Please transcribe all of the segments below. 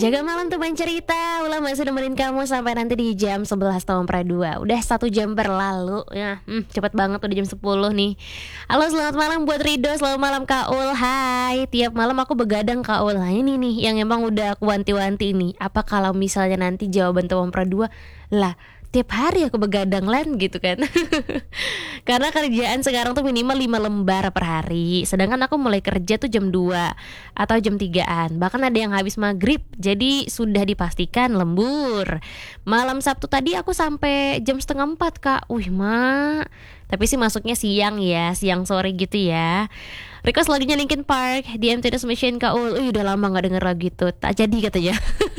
Jaga malam teman cerita, Ula masih nemenin kamu sampai nanti di jam 11 tahun pra 2. Udah 1 jam berlalu ya, cepet banget udah jam 10 nih. Halo selamat malam buat Rido, selamat malam Kak Ul. Hai, tiap malam aku begadang Kak Ul. Nah ini nih yang emang udah aku wanti-wanti nih. Apa kalau misalnya nanti jawaban tahun pra 2 lah tiap hari aku begadang lan gitu kan. Karena kerjaan sekarang tuh minimal 5 lembar per hari. Sedangkan aku mulai kerja tuh jam 2 atau jam 3-an. Bahkan ada yang habis maghrib. Jadi sudah dipastikan lembur. Malam Sabtu tadi aku sampai jam setengah 4 Kak. Wih mak. Tapi sih masuknya siang ya, siang sore gitu ya. Request lagunya Linkin Park di Emptiness Machine Kak Ul. Udah lama gak denger lagu itu. Tak jadi katanya.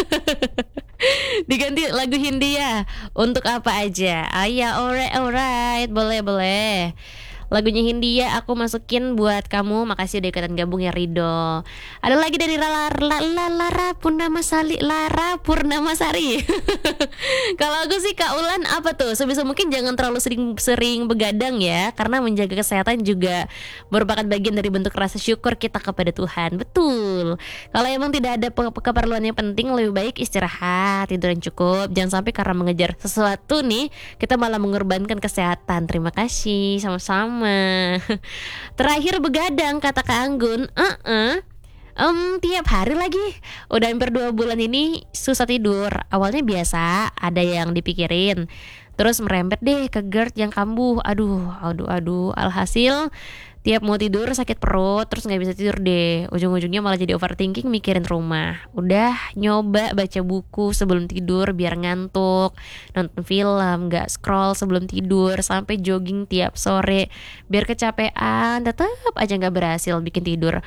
Diganti lagu Hindia. Untuk apa aja? Ya alright, boleh. Lagunya Hindia aku masukin buat kamu. Makasih udah ikutan gabung ya Rido. Ada lagi dari Lara Purnama Sari. Kalau aku sih Kak Ulan apa tuh? Sebisa mungkin jangan terlalu sering begadang ya, karena menjaga kesehatan juga merupakan bagian dari bentuk rasa syukur kita kepada Tuhan. Betul. Kalau emang tidak ada keperluan yang penting, lebih baik istirahat, tidur yang cukup. Jangan sampai karena mengejar sesuatu nih kita malah mengorbankan kesehatan. Terima kasih, sama-sama. Terakhir begadang kata Kak Anggun. Tiap hari lagi. Udah hampir 2 bulan ini susah tidur. Awalnya biasa, ada yang dipikirin. Terus merembet deh ke GERD yang kambuh. Aduh. Alhasil tiap mau tidur sakit perut, terus gak bisa tidur deh. Ujung-ujungnya malah jadi overthinking mikirin rumah. Udah nyoba baca buku sebelum tidur biar ngantuk, nonton film, gak scroll sebelum tidur, sampai jogging tiap sore biar kecapean, tetap aja gak berhasil bikin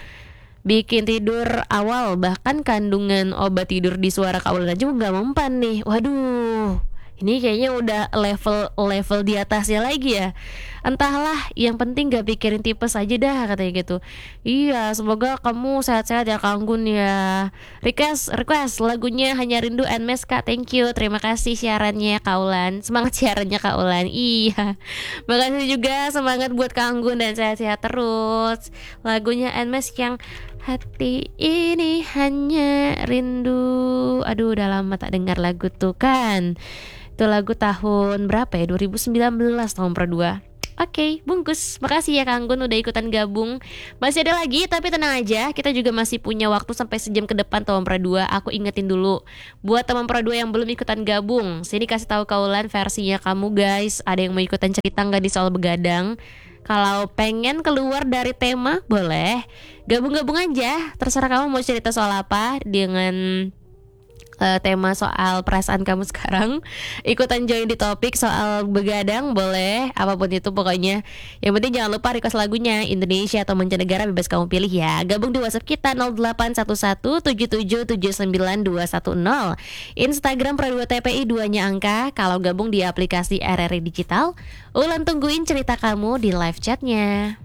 tidur awal. Bahkan kandungan obat tidur di suara Kak Ulan aja gak mempan nih. Waduh, ini kayaknya udah level di atasnya lagi ya. Entahlah, yang penting gak pikirin tipes aja dah katanya gitu. Iya, semoga kamu sehat-sehat ya Kak Anggun ya. Request lagunya Hanya Rindu NMES Kak. Thank you, terima kasih siarannya Kak Ulan. Semangat siarannya Kak Ulan. Iya, makasih juga, semangat buat Kak Anggun dan sehat-sehat terus. Lagunya NMES yang Hati Ini Hanya Rindu. Aduh, udah lama tak dengar lagu tuh kan. Itu lagu tahun berapa ya? 2019 tahun pra 2. Oke, bungkus. Makasih ya Kang Gun udah ikutan gabung. Masih ada lagi, tapi tenang aja, kita juga masih punya waktu sampai sejam ke depan tahun pra 2. Aku ingetin dulu buat teman pra 2 yang belum ikutan gabung. Sini kasih tahu Kaulan versinya kamu guys. Ada yang mau ikutan cerita nggak di soal begadang? Kalau pengen keluar dari tema, boleh gabung-gabung aja. Terserah kamu mau cerita soal apa dengan tema soal perasaan kamu sekarang. Ikutan join di topik soal begadang, boleh. Apapun itu pokoknya. Yang penting jangan lupa request lagunya Indonesia atau mancanegara, bebas kamu pilih ya. Gabung di WhatsApp kita 081177792210. Instagram Pro 2 TPI 2-nya angka. Kalau gabung di aplikasi RRI Digital, Ulan tungguin cerita kamu di live chatnya.